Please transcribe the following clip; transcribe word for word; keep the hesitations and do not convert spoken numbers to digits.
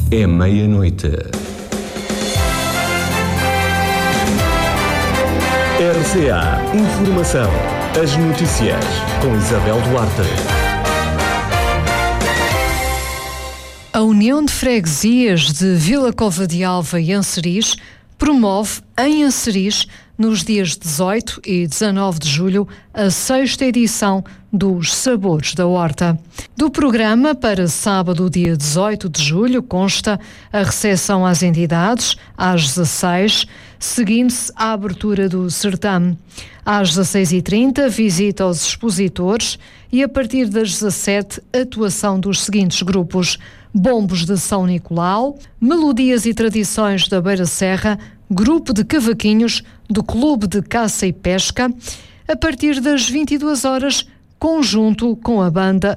é meia-noite. R C A Informação. As notícias com Isabel Duarte. A União de Freguesias de Vila Cova de Alva e Anceris promove em Anceris, nos dias dezoito e dezanove de julho, a sexta edição dos Sabores da Horta. Do programa para sábado, dia dezoito de julho, consta a recepção às entidades, às dezasseis, seguindo-se a abertura do certame. Às dezasseis e trinta, visita aos expositores e, a partir das dezassete, atuação dos seguintes grupos: Bombos de São Nicolau, Melodias e Tradições da Beira Serra, Grupo de Cavaquinhos do Clube de Caça e Pesca. A partir das vinte e duas horas, conjunto com a banda